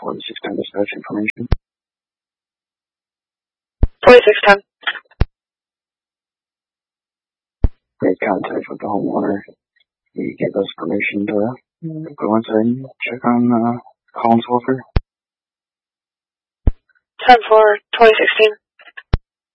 4610 dispatch information. 4610. Made contact with the homeowner. He gave us permission to go inside and check on Collins Wolfer. 10-4, 2016.